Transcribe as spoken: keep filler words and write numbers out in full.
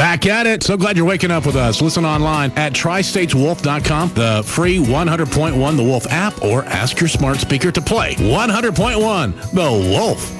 Back at it. So glad you're waking up with us. Listen online at tri states wolf dot com, the free one hundred point one The Wolf app, or ask your smart speaker to play one hundred point one The Wolf.